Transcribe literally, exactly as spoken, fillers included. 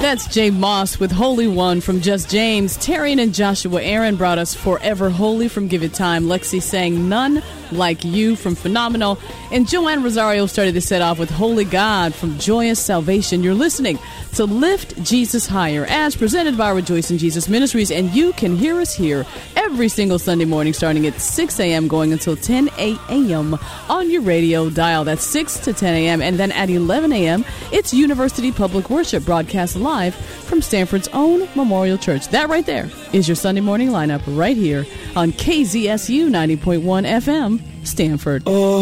That's Jay Moss with Holy One from Just James. Taryn and Joshua Aaron brought us Forever Holy from Give It Time. Lexi sang None Like You from Phenomenal. And Joanne Rosario started the set off with Holy God from Joyous Salvation. You're listening to Lift Jesus Higher, as presented by Rejoice in Jesus Ministries. And you can hear us here every single Sunday morning starting at six a.m. going until ten a.m. on your radio dial. That's six to ten a.m. And then at eleven a.m., it's University Public Worship broadcast live from Stanford's own Memorial Church. That right there is your Sunday morning lineup right here on K Z S U ninety point one F M, Stanford. Oh.